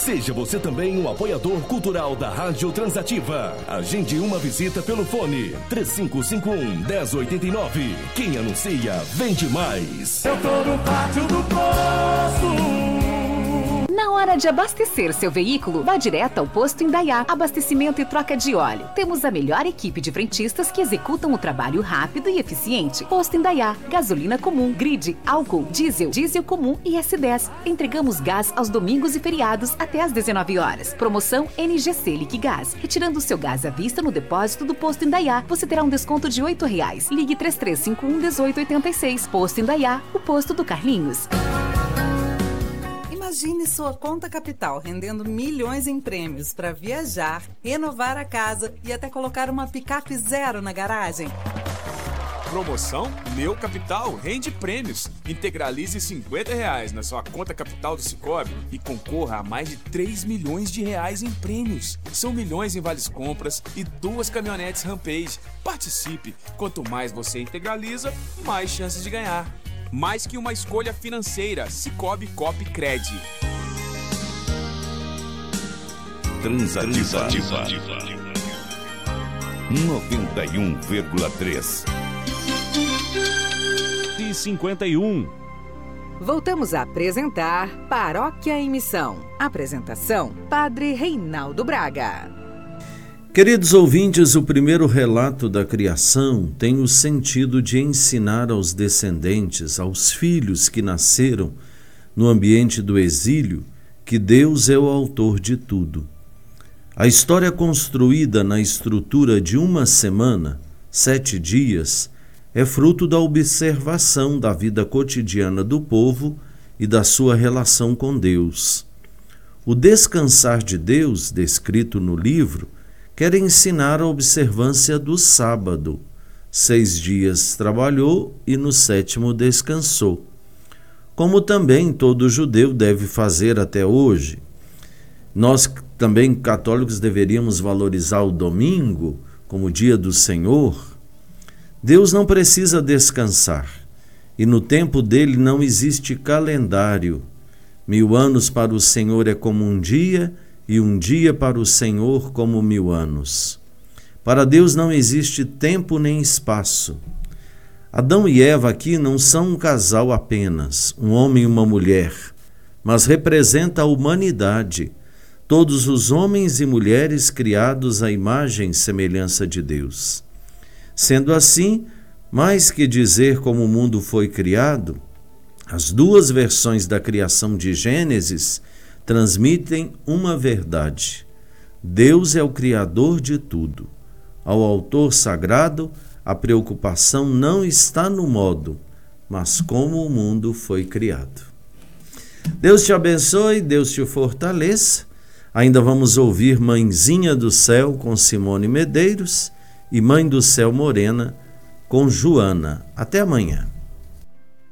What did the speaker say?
Seja você também um apoiador cultural da Rádio Transativa. Agende uma visita pelo fone 3551-1089. Quem anuncia, vende mais. Eu tô no pátio do posto. Na hora de abastecer seu veículo, vá direto ao Posto Indaiá. Abastecimento e troca de óleo. Temos a melhor equipe de frentistas que executam o trabalho rápido e eficiente. Posto Indaiá. Gasolina comum, grid, álcool, diesel comum e S10. Entregamos gás aos domingos e feriados até às 19 horas. Promoção NGC Liquigás. Retirando o seu gás à vista no depósito do Posto Indaiá, você terá um desconto de R$ 8,00. Ligue 3351-1886. Posto Indaiá, o posto do Carlinhos. Imagine sua conta capital rendendo milhões em prêmios para viajar, renovar a casa e até colocar uma picape zero na garagem. Promoção Meu Capital rende prêmios. Integralize R$50 na sua conta capital do Sicoob e concorra a mais de 3 milhões de reais em prêmios. São milhões em vales compras e 2 caminhonetes Rampage. Participe! Quanto mais você integraliza, mais chances de ganhar. Mais que uma escolha financeira, Sicoob Coop Cred. Transativa 91,3 e 51. Voltamos a apresentar Paróquia em Missão. Apresentação, Padre Reinaldo Braga. Queridos ouvintes, o primeiro relato da criação tem o sentido de ensinar aos descendentes, aos filhos que nasceram no ambiente do exílio, que Deus é o autor de tudo. A história construída na estrutura de uma semana, 7 dias, é fruto da observação da vida cotidiana do povo e da sua relação com Deus. O descansar de Deus, descrito no livro, quer ensinar a observância do sábado. 6 dias trabalhou e no 7º descansou. Como também todo judeu deve fazer até hoje. Nós também, católicos, deveríamos valorizar o domingo como dia do Senhor. Deus não precisa descansar, e no tempo dele não existe calendário. 1000 anos para o Senhor é como um dia, e um dia para o Senhor como 1000 anos. Para Deus não existe tempo nem espaço. Adão e Eva aqui não são um casal apenas, um homem e uma mulher, mas representa a humanidade, todos os homens e mulheres criados à imagem e semelhança de Deus. Sendo assim, mais que dizer como o mundo foi criado, as 2 versões da criação de Gênesis transmitem uma verdade. Deus é o Criador de tudo. Ao autor sagrado, a preocupação não está no modo, mas como o mundo foi criado. Deus te abençoe, Deus te fortaleça. Ainda vamos ouvir Mãezinha do Céu com Simone Medeiros e Mãe do Céu Morena com Joana. Até amanhã.